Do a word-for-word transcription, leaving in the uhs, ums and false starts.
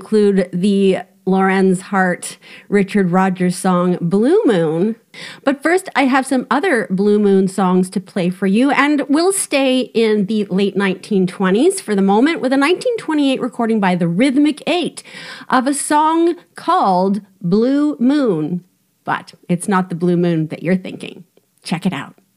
include the Lorenz Hart, Richard Rodgers song, Blue Moon. But first, I have some other Blue Moon songs to play for you, and we'll stay in the late nineteen twenties for the moment with a nineteen twenty-eight recording by the Rhythmic Eight of a song called Blue Moon. But it's not the Blue Moon that you're thinking. Check it out.